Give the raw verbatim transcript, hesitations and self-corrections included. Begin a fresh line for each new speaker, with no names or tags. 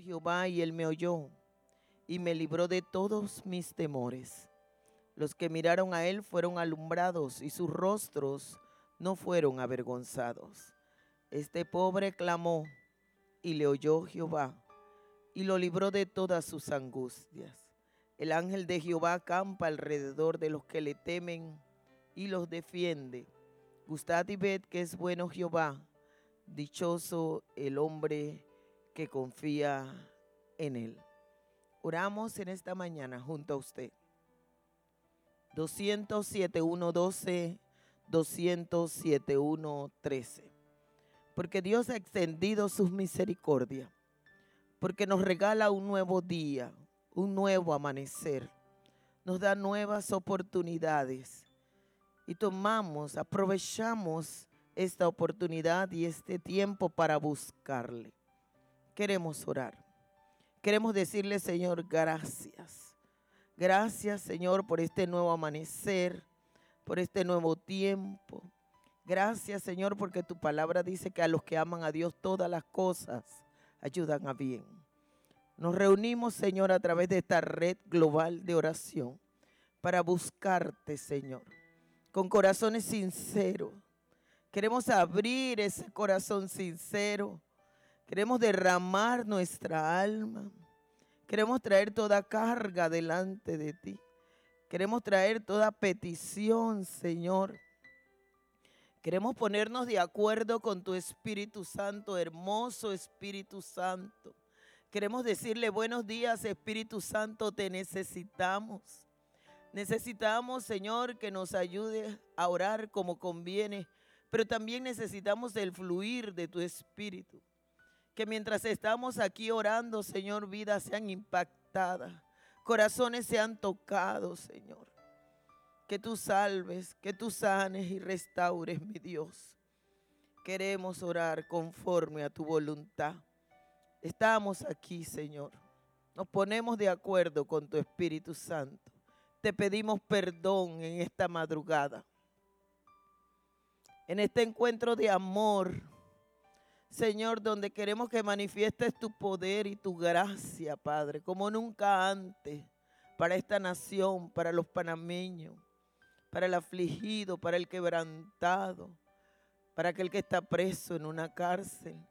Jehová y él me oyó y me libró de todos mis temores. Los que miraron a él fueron alumbrados y sus rostros no fueron avergonzados. Este pobre clamó y le oyó Jehová y lo libró de todas sus angustias. El ángel de Jehová acampa alrededor de los que le temen y los defiende. Gustad y ved que es bueno Jehová, dichoso el hombre que confía en él. Oramos en esta mañana junto a usted. doscientos siete, uno doce, doscientos siete, uno trece. Porque Dios ha extendido sus misericordias, porque nos regala un nuevo día, un nuevo amanecer, nos da nuevas oportunidades y tomamos, aprovechamos esta oportunidad y este tiempo para buscarle. Queremos orar. Queremos decirle, Señor, gracias. Gracias, Señor, por este nuevo amanecer, por este nuevo tiempo. Gracias, Señor, porque tu palabra dice que a los que aman a Dios todas las cosas ayudan a bien. Nos reunimos, Señor, a través de esta red global de oración para buscarte, Señor, con corazones sinceros. Queremos abrir ese corazón sincero. Queremos derramar nuestra alma. Queremos traer toda carga delante de ti. Queremos traer toda petición, Señor. Queremos ponernos de acuerdo con tu Espíritu Santo, hermoso Espíritu Santo. Queremos decirle buenos días, Espíritu Santo, te necesitamos. Necesitamos, Señor, que nos ayude a orar como conviene, pero también necesitamos el fluir de tu Espíritu. Que mientras estamos aquí orando, Señor, vidas sean impactadas, corazones sean tocados, Señor. Que tú salves, que tú sanes y restaures, mi Dios. Queremos orar conforme a tu voluntad. Estamos aquí, Señor. Nos ponemos de acuerdo con tu Espíritu Santo. Te pedimos perdón en esta madrugada. En este encuentro de amor, Señor, donde queremos que manifiestes tu poder y tu gracia, Padre, como nunca antes, para esta nación, para los panameños, para el afligido, para el quebrantado, para aquel que está preso en una cárcel,